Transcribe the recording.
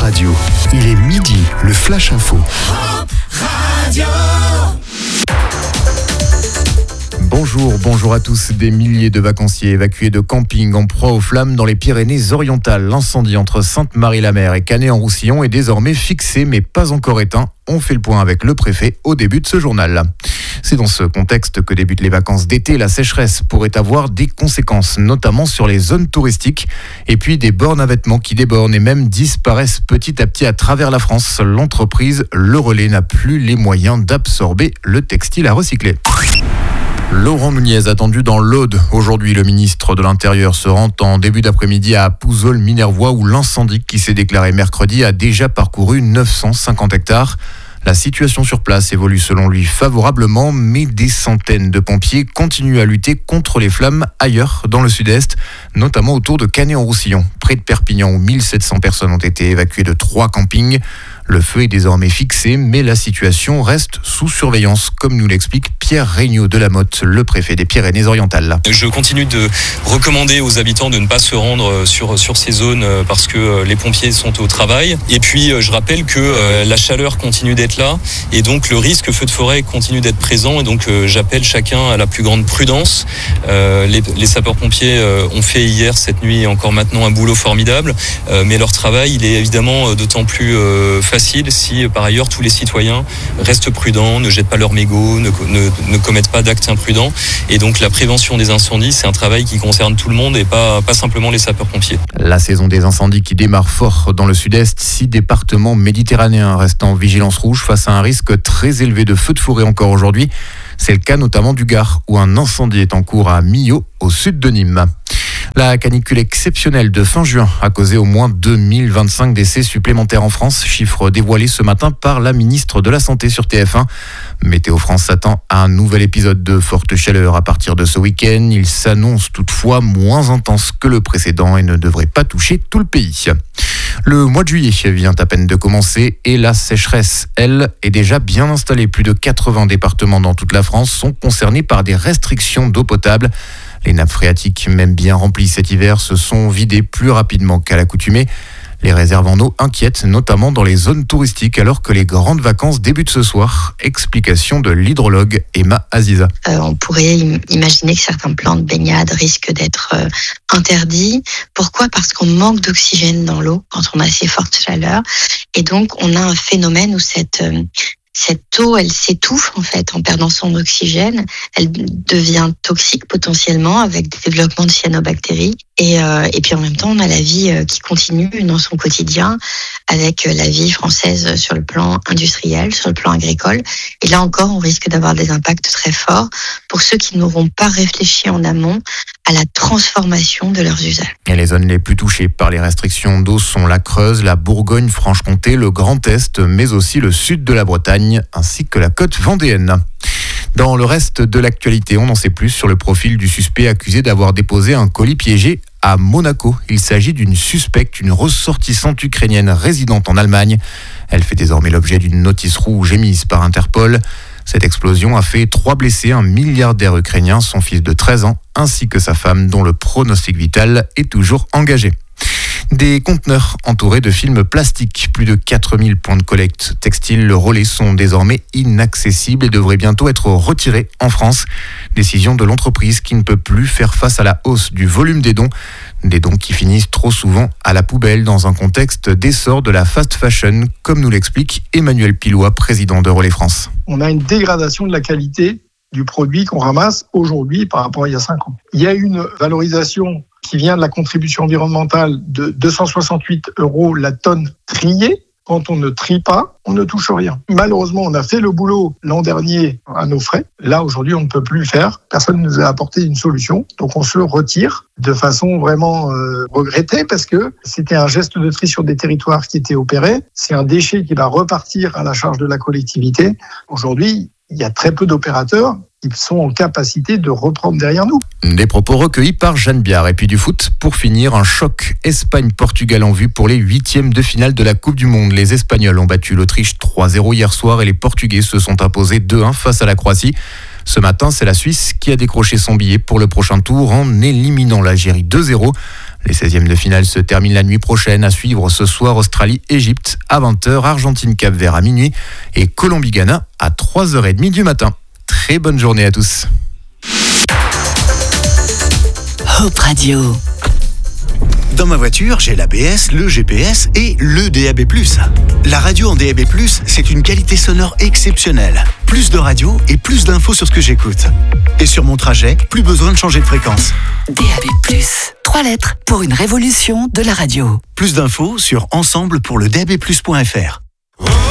Radio. Il est midi, le Flash Info. Bonjour à tous. Des milliers de vacanciers évacués de camping en proie aux flammes dans les Pyrénées-Orientales. L'incendie entre Sainte-Marie-la-Mer et Canet-en-Roussillon est désormais fixé mais pas encore éteint. On fait le point avec le préfet au début de ce journal. C'est dans ce contexte que débutent les vacances d'été. La sécheresse pourrait avoir des conséquences, notamment sur les zones touristiques. Et puis des bornes à vêtements qui débordent et même disparaissent petit à petit à travers la France. L'entreprise Le Relais n'a plus les moyens d'absorber le textile à recycler. Laurent Nunez attendu dans l'Aude. Aujourd'hui, le ministre de l'Intérieur se rend en début d'après-midi à Pouzols-Minervois où l'incendie qui s'est déclaré mercredi a déjà parcouru 950 hectares. La situation sur place évolue selon lui favorablement, mais des centaines de pompiers continuent à lutter contre les flammes ailleurs dans le sud-est, notamment autour de Canet-en-Roussillon, près de Perpignan où 1700 personnes ont été évacuées de 3 campings. Le feu est désormais fixé, mais la situation reste sous surveillance, comme nous l'explique Pierre Regnault de la Motte, le préfet des Pyrénées-Orientales. Je continue de recommander aux habitants de ne pas se rendre sur ces zones parce que les pompiers sont au travail. Et puis je rappelle que la chaleur continue d'être là et donc le risque feu de forêt continue d'être présent. Et donc j'appelle chacun à la plus grande prudence. Les sapeurs-pompiers ont fait hier, cette nuit et encore maintenant un boulot formidable. Mais leur travail, il est évidemment d'autant plus facile si par ailleurs tous les citoyens restent prudents, ne jettent pas leurs mégots, ne commettent pas d'actes imprudents. Et donc la prévention des incendies, c'est un travail qui concerne tout le monde et pas simplement les sapeurs-pompiers. La saison des incendies qui démarre fort dans le sud-est, 6 départements méditerranéens restent en vigilance rouge face à un risque très élevé de feux de forêt encore aujourd'hui. C'est le cas notamment du Gard où un incendie est en cours à Millau, au sud de Nîmes. La canicule exceptionnelle de fin juin a causé au moins 2025 décès supplémentaires en France, chiffre dévoilé ce matin par la ministre de la Santé sur TF1. Météo France s'attend à un nouvel épisode de forte chaleur à partir de ce week-end. Il s'annonce toutefois moins intense que le précédent et ne devrait pas toucher tout le pays. Le mois de juillet vient à peine de commencer et la sécheresse, elle, est déjà bien installée. Plus de 80 départements dans toute la France sont concernés par des restrictions d'eau potable. Les nappes phréatiques, même bien remplies cet hiver, se sont vidées plus rapidement qu'à l'accoutumée. Les réserves en eau inquiètent, notamment dans les zones touristiques, alors que les grandes vacances débutent ce soir. Explication de l'hydrologue Emma Aziza. On pourrait imaginer que certains plans de baignade risquent d'être interdits. Pourquoi ? Parce qu'on manque d'oxygène dans l'eau quand on a ces fortes chaleurs. Et donc, on a un phénomène où cette eau, elle s'étouffe en fait en perdant son oxygène. Elle devient toxique potentiellement avec des développements de cyanobactéries. Et puis en même temps, on a la vie qui continue dans son quotidien avec la vie française sur le plan industriel, sur le plan agricole. Et là encore, on risque d'avoir des impacts très forts pour ceux qui n'auront pas réfléchi en amont à la transformation de leurs usages. Et les zones les plus touchées par les restrictions d'eau sont la Creuse, la Bourgogne-Franche-Comté, le Grand Est, mais aussi le sud de la Bretagne, ainsi que la côte vendéenne. Dans le reste de l'actualité, on en sait plus sur le profil du suspect accusé d'avoir déposé un colis piégé à Monaco. Il s'agit d'une suspecte, une ressortissante ukrainienne résidente en Allemagne. Elle fait désormais l'objet d'une notice rouge émise par Interpol. Cette explosion a fait 3 blessés, un milliardaire ukrainien, son fils de 13 ans, ainsi que sa femme dont le pronostic vital est toujours engagé. Des conteneurs entourés de films plastiques. Plus de 4000 points de collecte textile Le Relais sont désormais inaccessibles et devraient bientôt être retirés en France. Décision de l'entreprise qui ne peut plus faire face à la hausse du volume des dons. Des dons qui finissent trop souvent à la poubelle dans un contexte d'essor de la fast fashion, comme nous l'explique Emmanuel Pilois, président de Relais France. On a une dégradation de la qualité du produit qu'on ramasse aujourd'hui par rapport à il y a 5 ans. Il y a une valorisation qui vient de la contribution environnementale de 268 € la tonne triée. Quand on ne trie pas, on ne touche rien. Malheureusement, on a fait le boulot l'an dernier à nos frais. Là, aujourd'hui, on ne peut plus le faire. Personne ne nous a apporté une solution. Donc, on se retire de façon vraiment regrettée parce que c'était un geste de tri sur des territoires qui était opéré. C'est un déchet qui va repartir à la charge de la collectivité. Aujourd'hui, il y a très peu d'opérateurs qui sont en capacité de reprendre derrière nous. Des propos recueillis par Jeanne Biard. Et puis du foot, pour finir, un choc Espagne-Portugal en vue pour les 8e de finale de la Coupe du Monde. Les Espagnols ont battu l'Autriche 3-0 hier soir et les Portugais se sont imposés 2-1 face à la Croatie. Ce matin, c'est la Suisse qui a décroché son billet pour le prochain tour en éliminant l'Algérie 2-0. Les 16e de finale se terminent la nuit prochaine. À suivre ce soir, Australie-Égypte à 20h, Argentine-Cap-Vert à minuit et Colombie-Ghana à 3h30 du matin. Très bonne journée à tous. Hope Radio. Dans ma voiture, j'ai l'ABS, le GPS et le DAB+. La radio en DAB+, c'est une qualité sonore exceptionnelle. Plus de radio et plus d'infos sur ce que j'écoute. Et sur mon trajet, plus besoin de changer de fréquence. DAB+, 3 lettres pour une révolution de la radio. Plus d'infos sur ensemble pour le DAB+.fr.